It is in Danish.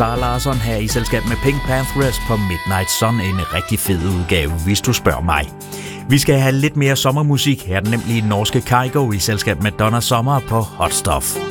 Zara Larsson her i selskab med Pink Panthers på Midnight Sun. En rigtig fed udgave, hvis du spørger mig. Vi skal have lidt mere sommermusik. Her er den nemlig norske Kygo i selskab med Donna Summer på Hot Stuff.